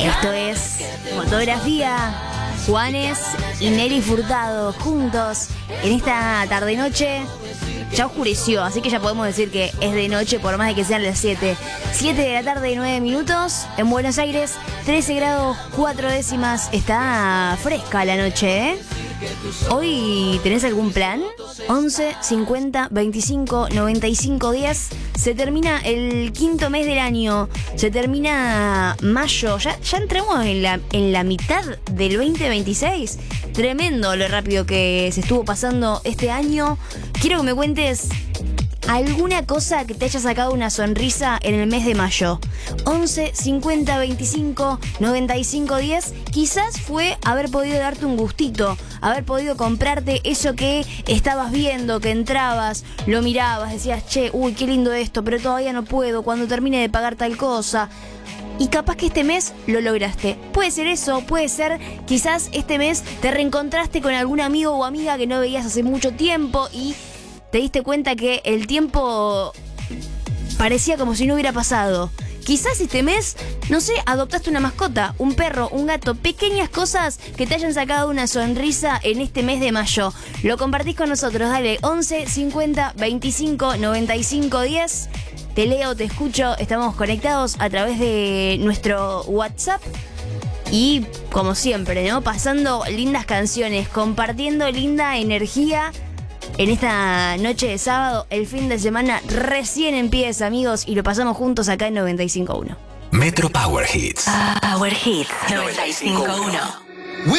Esto es Fotografía. Juanes y Nelly Furtado juntos en esta tarde-noche. Ya oscureció, así que ya podemos decir que es de noche por más de que sean las 7. 7 de la tarde y 9 minutos en Buenos Aires, 13 grados 4 décimas. Está fresca la noche, ¿eh? ¿Hoy tenés algún plan? 11 50 25 95 10. Se termina el quinto mes del año. Se termina mayo. Ya entramos en la mitad del 2026. Tremendo lo rápido que se estuvo pasando este año. Quiero que me cuentes alguna cosa que te haya sacado una sonrisa en el mes de mayo. 11 50 25 95 10. Quizás fue haber podido darte un gustito, haber podido comprarte eso que estabas viendo, que entrabas, lo mirabas, decías, che, uy, qué lindo esto, pero todavía no puedo, cuando termine de pagar tal cosa. Y capaz que este mes lo lograste. Puede ser eso, puede ser quizás este mes te reencontraste con algún amigo o amiga que no veías hace mucho tiempo y te diste cuenta que el tiempo parecía como si no hubiera pasado. Quizás este mes, no sé, adoptaste una mascota, un perro, un gato, pequeñas cosas que te hayan sacado una sonrisa en este mes de mayo. Lo compartís con nosotros, dale, 11 50 25 95 10. Te leo, te escucho, estamos conectados a través de nuestro WhatsApp. Y como siempre, ¿no? Pasando lindas canciones, compartiendo linda energía. En esta noche de sábado, el fin de semana recién empieza, amigos, y lo pasamos juntos acá en 95.1. Metro Power Hits. Power Hits 95.1.